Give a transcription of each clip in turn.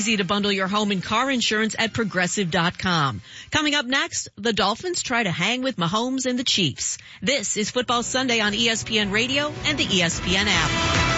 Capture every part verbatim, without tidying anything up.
Easy to bundle your home and car insurance at Progressive dot com. Coming up next, the Dolphins try to hang with Mahomes and the Chiefs. This is Football Sunday on E S P N Radio and the E S P N app.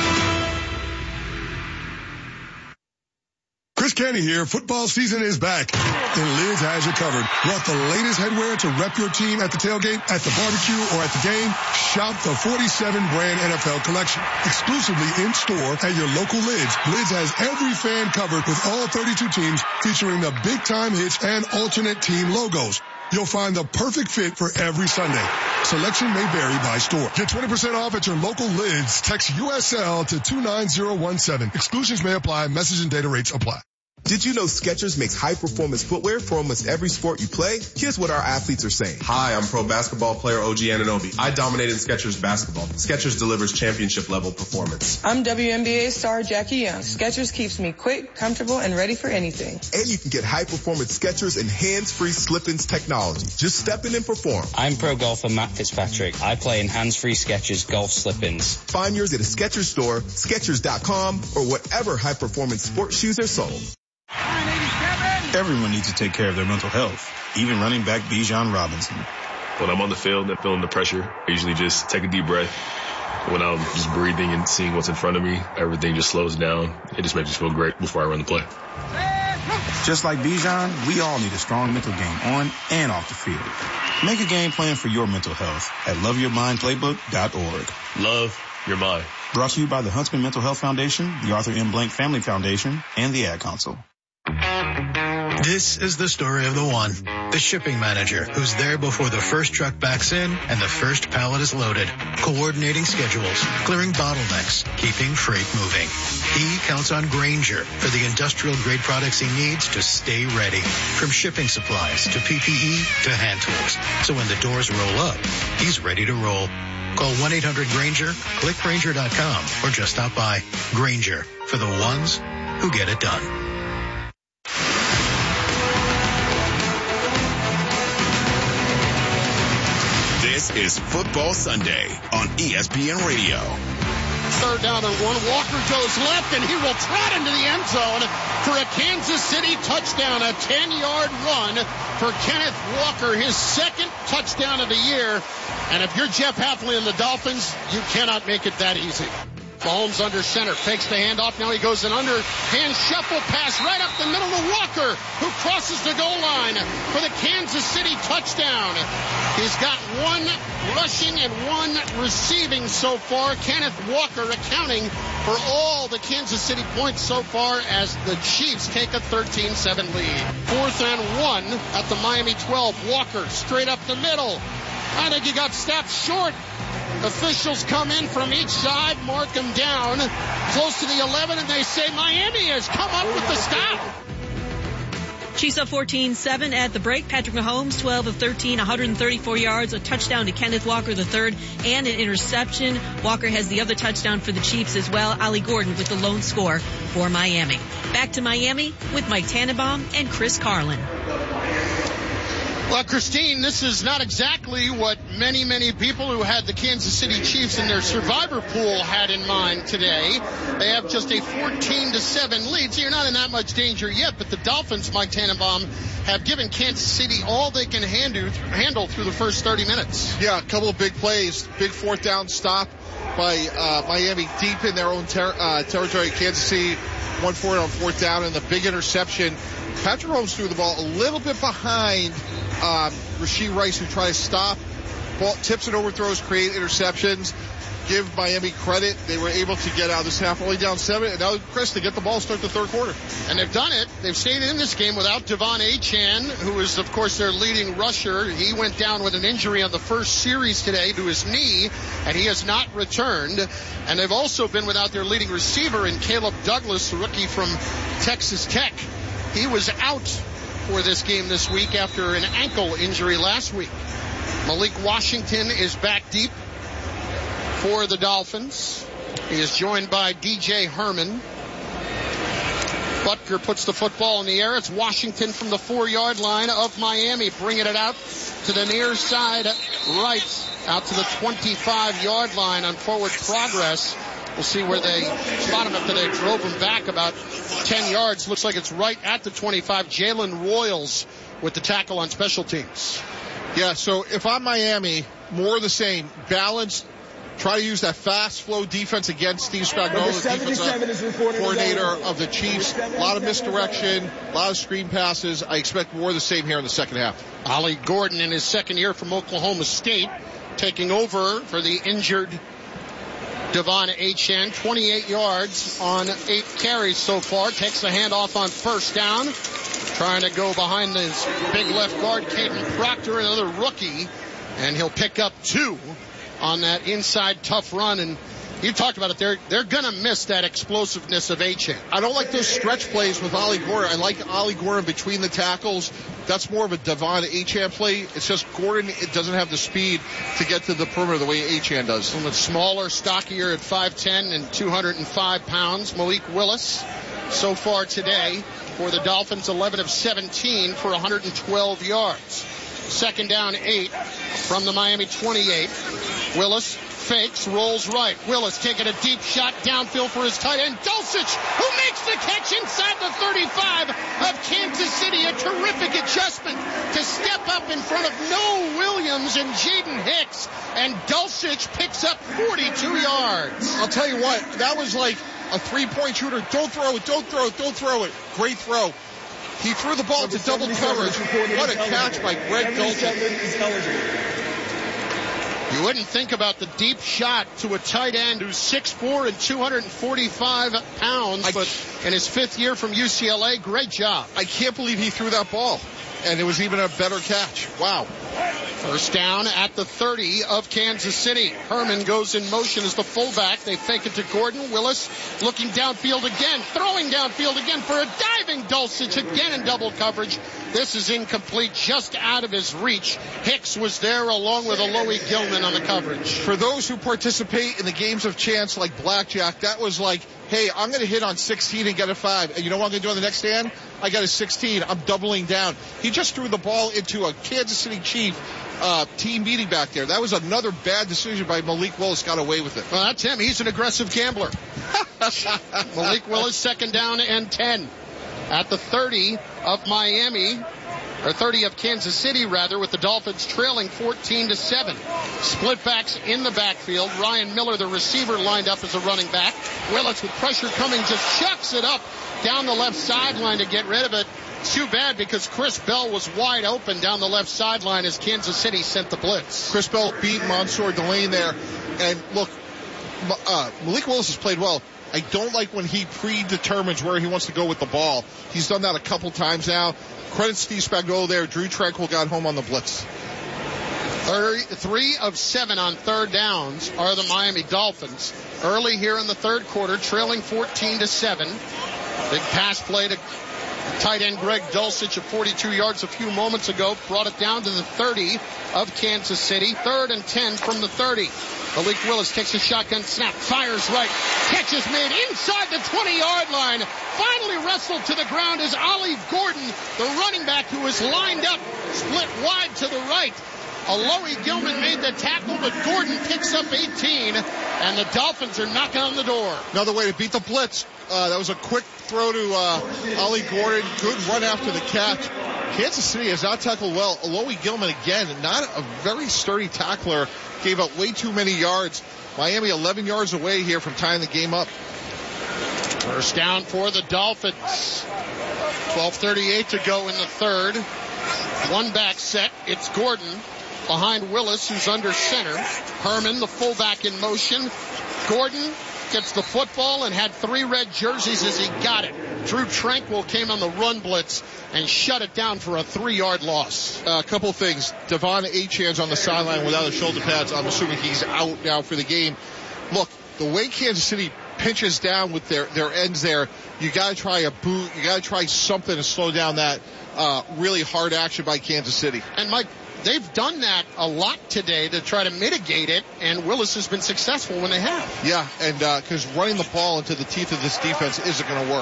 Chris Canty here. Football season is back, and Lids has you covered. Want the latest headwear to rep your team at the tailgate, at the barbecue, or at the game? Shop the forty-seven brand N F L collection. Exclusively in store at your local Lids. Lids has every fan covered with all thirty-two teams, featuring the big time hits and alternate team logos. You'll find the perfect fit for every Sunday. Selection may vary by store. Get twenty percent off at your local Lids. Text U S L to two nine zero one seven. Exclusions may apply. Message and data rates apply. Did you know Skechers makes high-performance footwear for almost every sport you play? Here's what our athletes are saying. Hi, I'm pro basketball player O G Anunoby. I dominated Skechers basketball. Skechers delivers championship-level performance. I'm W N B A star Jackie Young. Skechers keeps me quick, comfortable, and ready for anything. And you can get high-performance Skechers and hands-free slip-ins technology. Just step in and perform. I'm pro golfer Matt Fitzpatrick. I play in hands-free Skechers golf slip-ins. Find yours at a Skechers store, Skechers dot com, or whatever high-performance sports shoes are sold. Everyone needs to take care of their mental health, even running back Bijan Robinson. When I'm on the field and feeling the pressure, I usually just take a deep breath. When I'm just breathing and seeing what's in front of me, everything just slows down. It just makes me feel great before I run the play. Just like Bijan, we all need a strong mental game on and off the field. Make a game plan for your mental health at love your mind playbook dot org. Love your mind. Brought to you by the Huntsman Mental Health Foundation, the Arthur M. Blank Family Foundation, and the Ad Council. This is the story of the one, the shipping manager, who's there before the first truck backs in and the first pallet is loaded, coordinating schedules, clearing bottlenecks, keeping freight moving. He counts on Grainger for the industrial-grade products he needs to stay ready, from shipping supplies to P P E to hand tools. So when the doors roll up, he's ready to roll. Call one eight hundred Grainger, click Grainger dot com, or just stop by. Grainger, for the ones who get it done. This is Football Sunday on E S P N Radio. Third down and one. Walker goes left, and he will trot into the end zone for a Kansas City touchdown, a ten-yard run for Kenneth Walker, his second touchdown of the year. And if you're Jeff Hafley and the Dolphins, you cannot make it that easy. Mahomes under center, fakes the handoff. Now he goes an underhand shuffle pass right up the middle to Walker, who crosses the goal line for the Kansas City touchdown. He's got one rushing and one receiving so far. Kenneth Walker accounting for all the Kansas City points so far as the Chiefs take a thirteen seven lead. Fourth and one at the Miami twelve. Walker straight up the middle. I think he got stopped short. Officials come in from each side, mark him down, close to the eleven, and they say Miami has come up with the stop. Chiefs up fourteen seven at the break. Patrick Mahomes, twelve of thirteen, one hundred thirty-four yards, a touchdown to Kenneth Walker the third, and an interception. Walker has the other touchdown for the Chiefs as well. Ali Gordon with the lone score for Miami. Back to Miami with Mike Tannenbaum and Chris Carlin. Well, Christine, this is not exactly what many, many people who had the Kansas City Chiefs in their survivor pool had in mind today. They have just a fourteen to seven lead, so you're not in that much danger yet. But the Dolphins, Mike Tannenbaum, have given Kansas City all they can handle, handle through the first thirty minutes. Yeah, a couple of big plays. Big fourth down stop by uh, Miami deep in their own ter- uh, territory. Kansas City one for it on fourth down, and the big interception. Patrick Mahomes threw the ball a little bit behind um, Rashee Rice, who tried to stop. Ball tips and overthrows, create interceptions. Give Miami credit. They were able to get out of this half only down seven. And now, Chris, to get the ball, start the third quarter. And they've done it. They've stayed in this game without Devon Achane, who is, of course, their leading rusher. He went down with an injury on the first series today to his knee, and he has not returned. And they've also been without their leading receiver in Caleb Douglas, a rookie from Texas Tech. He was out for this game this week after an ankle injury last week. Malik Washington is back deep for the Dolphins. He is joined by D J Herman. Butker puts the football in the air. It's Washington from the four-yard line of Miami, bringing it out to the near side right, out to the twenty-five-yard line on forward progress. We'll see where they spot him after they drove him back about ten yards. Looks like it's right at the twenty-five. Jalen Royals with the tackle on special teams. Yeah, so if I'm Miami, more of the same. Balanced. Try to use that fast flow defense against Steve Spagnuolo, the defensive coordinator of the Chiefs. A lot of misdirection, a lot of screen passes. I expect more of the same here in the second half. Ollie Gordon in his second year from Oklahoma State, taking over for the injured Devon Achane. twenty-eight yards on eight carries so far. Takes the handoff on first down. Trying to go behind his big left guard, Caden Proctor, another rookie. And he'll pick up two on that inside tough run. And you talked about it. They're, they're going to miss that explosiveness of Achane. I don't like those stretch plays with Ollie Gordon. I like Ollie Gordon between the tackles. That's more of a Devon Achane play. It's just Gordon, it doesn't have the speed to get to the perimeter the way Achane does. From a smaller, stockier at five ten and two hundred five pounds, Malik Willis so far today for the Dolphins, eleven of seventeen for one hundred twelve yards. Second down, eight from the Miami twenty-eight. Willis fakes, rolls right. Willis taking a deep shot downfield for his tight end, Dulcich, who makes the catch inside the thirty-five of Kansas City. A terrific adjustment to step up in front of Noah Williams and Jaden Hicks. And Dulcich picks up forty-two yards. I'll tell you what, that was like a three-point shooter. Don't throw it, don't throw it, don't throw it. Great throw. He threw the ball into double coverage. What a catch by Greg Dulcich. You wouldn't think about the deep shot to a tight end who's six foot four and two hundred forty-five pounds, I, but in his fifth year from U C L A, great job. I can't believe he threw that ball. And it was even a better catch. Wow. First down at the thirty of Kansas City. Herman goes in motion as the fullback. They fake it to Gordon. Willis looking downfield again, throwing downfield again for a diving Dulcich again in double coverage. This is incomplete, just out of his reach. Hicks was there along with Alohi Gilman on the coverage. For those who participate in the games of chance like blackjack, that was like, hey, I'm going to hit on sixteen and get a five. And you know what I'm going to do on the next stand? I got a sixteen. I'm doubling down. He just threw the ball into a Kansas City Chief uh, team meeting back there. That was another bad decision by Malik Willis. Got away with it. Well, that's him. He's an aggressive gambler. Malik Willis, second down and ten at the thirty of Miami, or thirty of Kansas City, rather, with the Dolphins trailing fourteen to seven. Split backs in the backfield. Ryan Miller, the receiver, lined up as a running back. Willis, with pressure coming, just chucks it up down the left sideline to get rid of it. Too bad, because Chris Bell was wide open down the left sideline as Kansas City sent the blitz. Chris Bell beat Mansour Delane there. And look, uh, Malik Willis has played well. I don't like when he predetermines where he wants to go with the ball. He's done that a couple times now. Credit Steve Spagnuolo there. Drew Tranquill got home on the blitz. Three of seven on third downs are the Miami Dolphins. Early here in the third quarter, trailing fourteen to seven. Big pass play to tight end Greg Dulcich of forty-two yards a few moments ago. Brought it down to the thirty of Kansas City. Third and ten from the thirty. Malik Willis takes a shotgun snap, fires right, catch is made inside the twenty-yard line. Finally wrestled to the ground is Ollie Gordon, the running back who is lined up, split wide to the right. Alohi Gilman made the tackle, but Gordon picks up eighteen, and the Dolphins are knocking on the door. Another way to beat the blitz. Uh, that was a quick throw to uh, Ollie Gordon. Good run after the catch. Kansas City has not tackled well. Alohi Gilman, again, not a very sturdy tackler. Gave up way too many yards. Miami eleven yards away here from tying the game up. First down for the Dolphins. twelve thirty-eight to go in the third. One back set. It's Gordon behind Willis, who's under center. Herman, the fullback, in motion. Gordon gets the football and had three red jerseys as he got it. Drew Tranquill came on the run blitz and shut it down for a three-yard loss. A uh, couple things. Devon Achane's on the sideline without his shoulder pads. I'm assuming he's out now for the game. Look, the way Kansas City pinches down with their, their ends there, you got to try a boot. You got to try something to slow down that uh, really hard action by Kansas City. And, Mike, they've done that a lot today to try to mitigate it, and Willis has been successful when they have. Yeah, and because uh, running the ball into the teeth of this defense isn't going to work.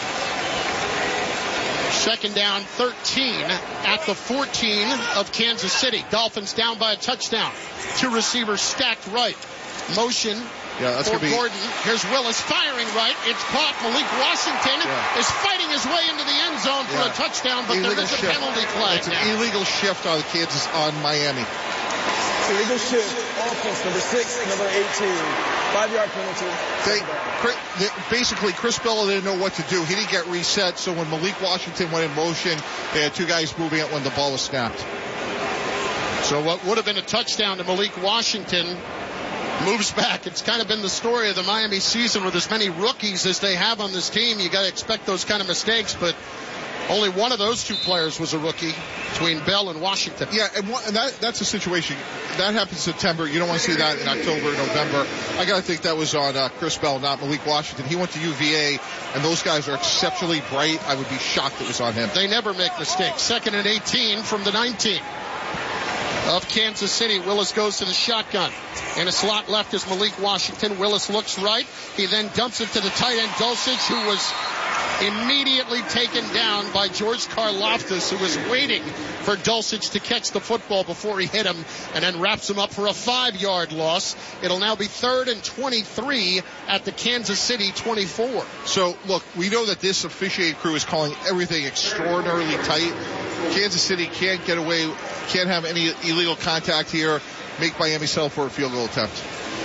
Second down, thirteen at the fourteen of Kansas City. Dolphins down by a touchdown. Two receivers stacked right. Motion Yeah, that's for going to be. Gordon. Here's Willis firing right. It's caught. Malik Washington yeah. is fighting his way into the end zone for yeah. a touchdown, but illegal there is a shift. penalty flag. It's an now. illegal shift on Kansas on Miami. Illegal shift. Offense number six, number eighteen. Five-yard penalty. They, they, basically, Chris Bella didn't know what to do. He didn't get reset, so when Malik Washington went in motion, they had two guys moving it when the ball was snapped. So what would have been a touchdown to Malik Washington moves back. It's kind of been the story of the Miami season with as many rookies as they have on this team. You got to expect those kind of mistakes, but only one of those two players was a rookie between Bell and Washington. Yeah, and, one, and that, that's a situation. That happened in September. You don't want to see that in October, November. I got to think that was on uh, Chris Bell, not Malik Washington. He went to U V A, and those guys are exceptionally bright. I would be shocked it was on him. They never make mistakes. Second and eighteen from the nineteen of Kansas City. Willis goes to the shotgun. In a slot left is Malik Washington. Willis looks right. He then dumps it to the tight end Dulcich, who was immediately taken down by George Karlaftis, who was waiting for Dulcich to catch the football before he hit him, and then wraps him up for a five-yard loss. It'll now be third and twenty-three at the Kansas City twenty-four. So, look, we know that this officiating crew is calling everything extraordinarily tight. Kansas City can't get away, can't have any illegal contact here, make Miami settle for a field goal attempt.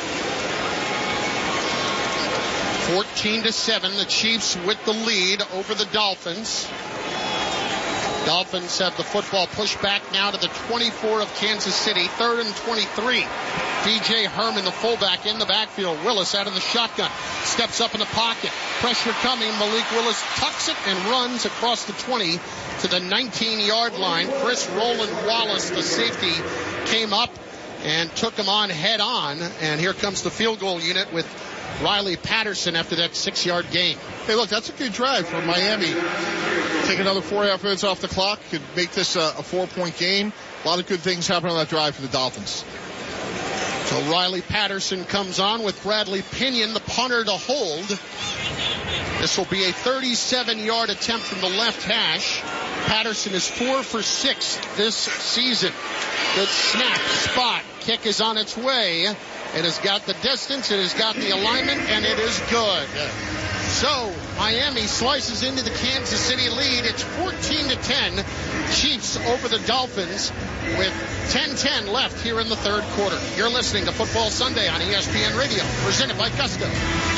fourteen to seven, the Chiefs with the lead over the Dolphins. Dolphins have the football pushed back now to the twenty-four of Kansas City. Third and twenty-three. D J Herman, the fullback, in the backfield. Willis out of the shotgun. Steps up in the pocket. Pressure coming. Malik Willis tucks it and runs across the twenty to the nineteen-yard line. Chris Roland Wallace, the safety, came up and took him on head on. And here comes the field goal unit with Riley Patterson after that six-yard gain. Hey, look, that's a good drive for Miami. Take another four and a half minutes off the clock. Could make this a, a four-point game. A lot of good things happen on that drive for the Dolphins. So Riley Patterson comes on with Bradley Pinion, the punter, to hold. This will be a thirty-seven-yard attempt from the left hash. Patterson is four for six this season. Good snap, spot, kick is on its way. It has got the distance, it has got the alignment, and it is good. So Miami slices into the Kansas City lead. It's fourteen to ten. Chiefs over the Dolphins with ten ten left here in the third quarter. You're listening to Football Sunday on E S P N Radio, presented by Gusto.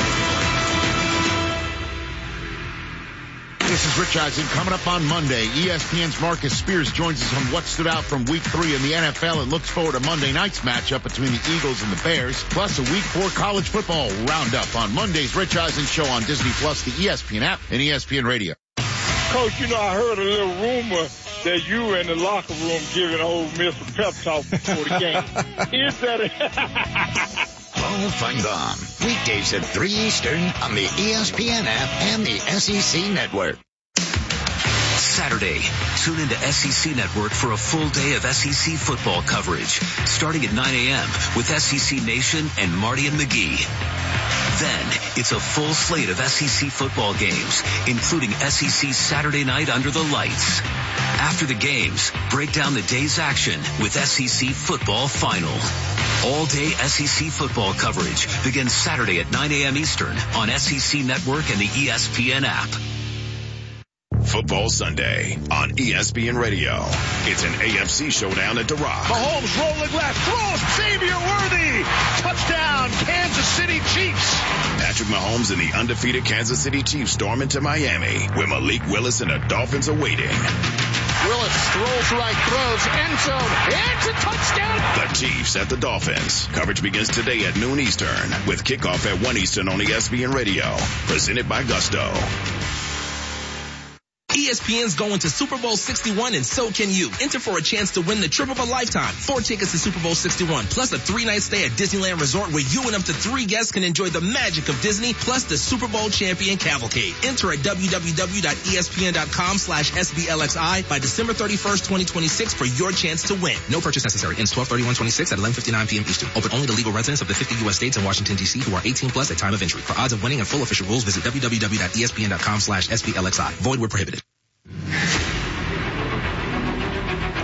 This is Rich Eisen. Coming up on Monday, E S P N's Marcus Spears joins us on what stood out from week three in the N F L and looks forward to Monday night's matchup between the Eagles and the Bears, plus a week four college football roundup on Monday's Rich Eisen show on Disney Plus, the E S P N app, and E S P N Radio. Coach, you know, I heard a little rumor that you were in the locker room giving Ole Miss a pep talk before the game. Is that a... Paul Feinbaum, weekdays at three Eastern on the E S P N app and the S E C Network. Saturday, tune into S E C Network for a full day of S E C football coverage, starting at nine a.m. with S E C Nation and Marty and McGee. Then, it's a full slate of S E C football games, including S E C Saturday Night Under the Lights. After the games, break down the day's action with S E C Football Final. All-day S E C football coverage begins Saturday at nine a.m. Eastern on S E C Network and the E S P N app. Football Sunday on E S P N Radio. It's an A F C showdown at the Rock. Mahomes rolling left, throws, Xavier Worthy, touchdown, Kansas City Chiefs. Patrick Mahomes and the undefeated Kansas City Chiefs storm into Miami, where Malik Willis and the Dolphins are waiting. Willis throws right, throws, end zone, it's a touchdown. The Chiefs at the Dolphins. Coverage begins today at noon Eastern, with kickoff at one Eastern on E S P N Radio. Presented by Gusto. E S P N's going to Super Bowl sixty-one, and so can you. Enter for a chance to win the trip of a lifetime. Four tickets to Super Bowl sixty-one, plus a three-night stay at Disneyland Resort where you and up to three guests can enjoy the magic of Disney, plus the Super Bowl champion cavalcade. Enter at w w w dot e s p n dot com slash s b l x i by December thirty-first, twenty twenty-six for your chance to win. No purchase necessary. Ends twelve thirty-one twenty-six at eleven fifty-nine p.m. Eastern. Open only to legal residents of the fifty U S states and Washington, D C who are eighteen plus at time of entry. For odds of winning and full official rules, visit w w w dot e s p n dot com slash s b l x i. Void where prohibited.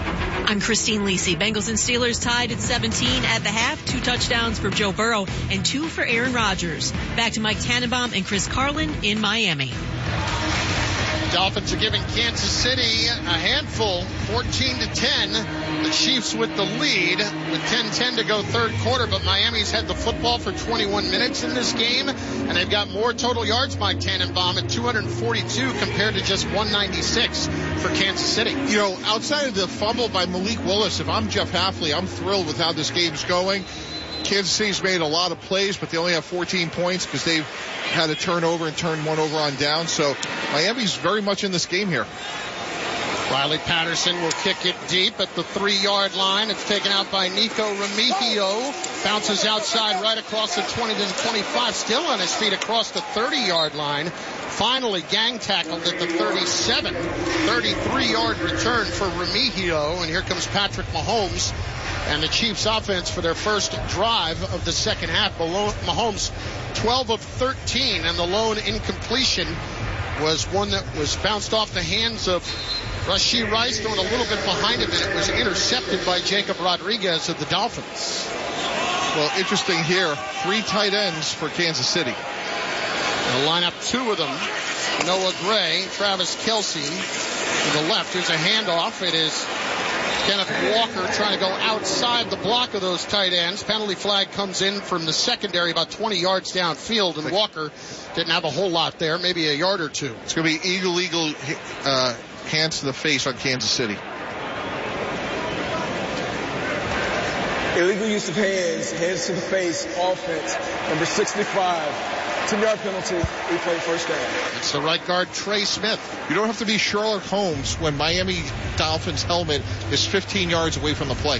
I'm Christine Lisi. Bengals and Steelers tied at seventeen at the half. Two touchdowns for Joe Burrow and two for Aaron Rodgers. Back to Mike Tannenbaum and Chris Carlin in Miami. Dolphins are giving Kansas City a handful, fourteen to ten. The Chiefs with the lead with ten ten to go third quarter, but Miami's had the football for twenty-one minutes in this game, and they've got more total yards, Mike Tannenbaum, at two hundred forty-two compared to just one ninety-six for Kansas City. You know, outside of the fumble by Malik Willis, if I'm Jeff Hafley, I'm thrilled with how this game's going. Kansas City's made a lot of plays, but they only have fourteen points because they've had a turnover and turned one over on down. So Miami's very much in this game here. Riley Patterson will kick it deep at the three-yard line. It's taken out by Nico Remigio. Bounces outside right across the twenty to the twenty-five. Still on his feet across the thirty-yard line. Finally gang tackled at the thirty-seven. thirty-three-yard return for Remigio. And here comes Patrick Mahomes and the Chiefs offense for their first drive of the second half. Mahomes twelve of thirteen, and the lone incompletion was one that was bounced off the hands of Rashee Rice, throwing a little bit behind him, and it was intercepted by Jacob Rodriguez of the Dolphins. Well, interesting here, three tight ends for Kansas City. They'll line up two of them. Noah Gray, Travis Kelce to the left. Here's a handoff. It is Kenneth Walker trying to go outside the block of those tight ends. Penalty flag comes in from the secondary about twenty yards downfield, and Walker didn't have a whole lot there, maybe a yard or two. It's going to be eagle, eagle, uh, hands to the face on Kansas City. Illegal use of hands, hands to the face, offense, number sixty-five. ten-yard penalty, replay first down. It's the right guard, Trey Smith. You don't have to be Sherlock Holmes when Miami Dolphins helmet is fifteen yards away from the play.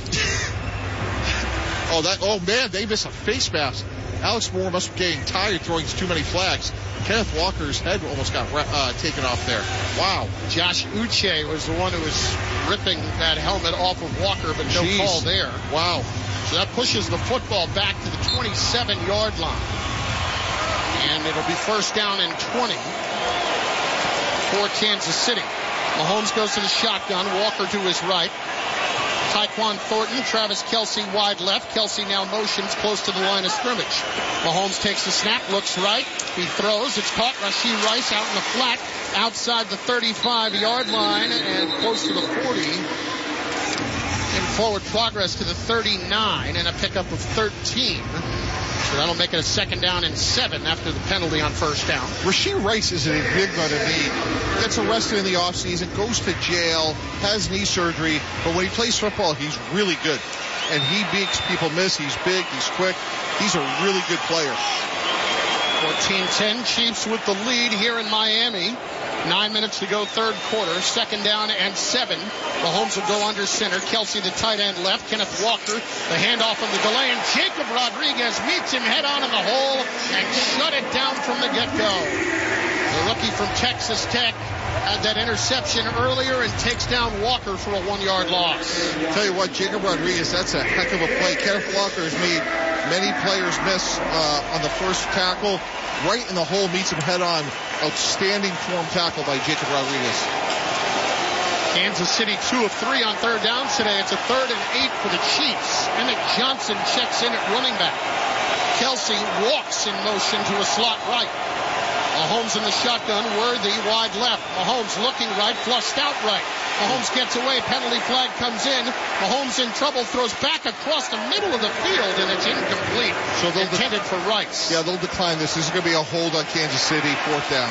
oh, that! Oh, man, they miss a face mask. Alex Moore must be getting tired throwing too many flags. Kenneth Walker's head almost got uh, taken off there. Wow. Josh Uche was the one who was ripping that helmet off of Walker, but no Jeez. call there. Wow. So that pushes the football back to the twenty-seven-yard line. And it'll be first down and twenty for Kansas City. Mahomes goes to the shotgun. Walker to his right. Tyquan Thornton, Travis Kelce wide left. Kelce now motions close to the line of scrimmage. Mahomes takes the snap, looks right. He throws. It's caught. Rashee Rice out in the flat outside the thirty-five-yard line and close to the forty. In forward progress to the thirty-nine and a pickup of thirteen. So that'll make it a second down and seven after the penalty on first down. Rashee Rice is a big gun to me. Gets arrested in the offseason, goes to jail, has knee surgery, but when he plays football, he's really good. And he makes people miss. He's big, he's quick. He's a really good player. fourteen ten, Chiefs with the lead here in Miami. Nine minutes to go, third quarter. Second down and seven. Mahomes will go under center. Kelce, the tight end, left. Kenneth Walker, the handoff on the delay, and Jacob Rodriguez meets him head on in the hole and shut it down from the get-go. The rookie from Texas Tech had that interception earlier and takes down Walker for a one-yard loss. I'll tell you what, Jacob Rodriguez, that's a heck of a play. Kenneth Walker has made many players miss uh, on the first tackle. Right in the hole, meets him head on. Outstanding form tackle by Jacob Rodriguez. Kansas City two of three on third downs today. It's a third and eight for the Chiefs. Emmett Johnson checks in at running back. Kelce walks in motion to a slot right. Mahomes in the shotgun, Worthy wide left. Mahomes looking right, flushed out right. Mahomes gets away, penalty flag comes in. Mahomes in trouble, throws back across the middle of the field, and it's incomplete. So they'll intended de- for Rice. Yeah, they'll decline this. This is going to be a hold on Kansas City, fourth down.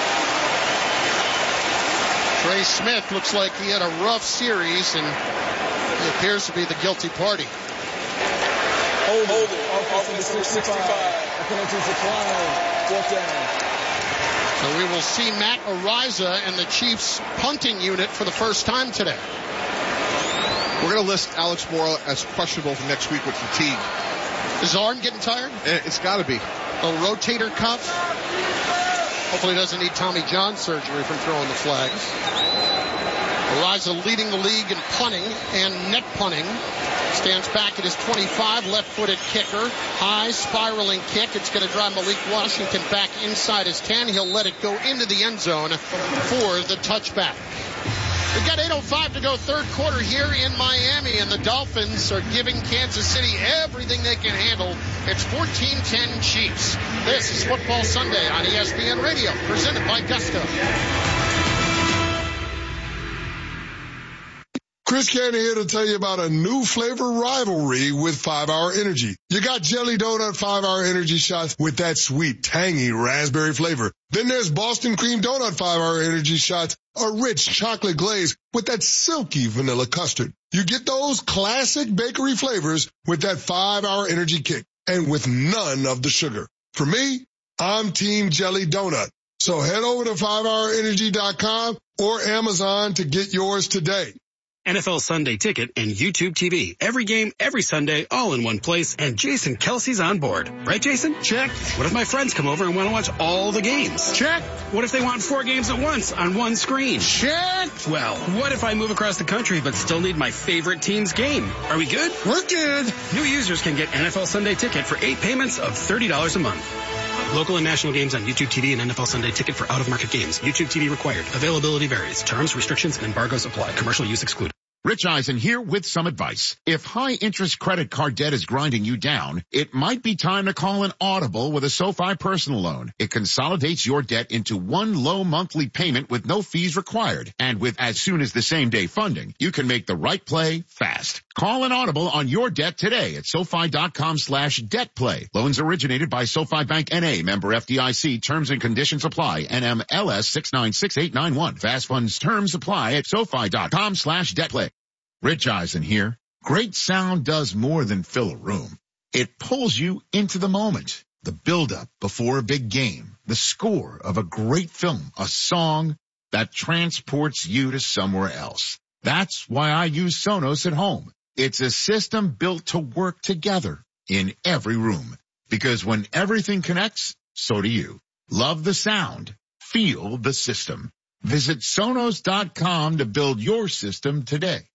Trey Smith looks like he had a rough series, and he appears to be the guilty party. Hold it. Offense number sixty-five. Penalties decline. Fourth down. So we will see Matt Ariza and the Chiefs punting unit for the first time today. We're going to list Alex Moore as questionable for next week with fatigue. Is his arm getting tired? It's got to be. A rotator cuff. Hopefully he doesn't need Tommy John surgery from throwing the flags. Ariza leading the league in punting and net punting. Stands back at his twenty-five, left-footed kicker. High, spiraling kick. It's going to drive Malik Washington back inside his ten. He'll let it go into the end zone for the touchback. We've got eight oh five to go, third quarter here in Miami, and the Dolphins are giving Kansas City everything they can handle. It's fourteen ten Chiefs. This is Football Sunday on E S P N Radio, presented by Gusto. Chris Cannon here to tell you about a new flavor rivalry with five hour Energy. You got Jelly Donut five hour Energy shots with that sweet, tangy raspberry flavor. Then there's Boston Cream Donut five hour Energy shots, a rich chocolate glaze with that silky vanilla custard. You get those classic bakery flavors with that five hour Energy kick and with none of the sugar. For me, I'm Team Jelly Donut. So head over to five hour energy dot com or Amazon to get yours today. N F L Sunday Ticket and YouTube T V. Every game, every Sunday, all in one place, and Jason Kelsey's on board. Right, Jason? Check. What if my friends come over and want to watch all the games? Check. What if they want four games at once on one screen? Check. Well, what if I move across the country but still need my favorite team's game? Are we good? We're good. New users can get N F L Sunday Ticket for eight payments of thirty dollars a month. Local and national games on YouTube T V and N F L Sunday Ticket for out-of-market games. YouTube T V required. Availability varies. Terms, restrictions, and embargoes apply. Commercial use excluded. Rich Eisen here with some advice. If high-interest credit card debt is grinding you down, it might be time to call an Audible with a SoFi personal loan. It consolidates your debt into one low monthly payment with no fees required. And with as soon as the same day funding, you can make the right play fast. Call an Audible on your debt today at SoFi.com slash debt play. Loans originated by SoFi Bank N A, member F D I C. Terms and conditions apply. N M L S six nine six eight nine one. Fast funds terms apply at SoFi.com slash debt play. Rich Eisen here. Great sound does more than fill a room. It pulls you into the moment. The build-up before a big game. The score of a great film. A song that transports you to somewhere else. That's why I use Sonos at home. It's a system built to work together in every room. Because when everything connects, so do you. Love the sound. Feel the system. Visit Sonos dot com to build your system today.